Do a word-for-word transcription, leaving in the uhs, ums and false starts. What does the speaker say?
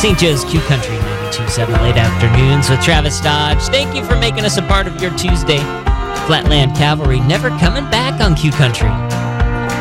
Saint Joe's Q Country ninety-two point seven late afternoons with Travis Dodge. Thank you for making us a part of your Tuesday. Flatland Cavalry never coming back on Q Country.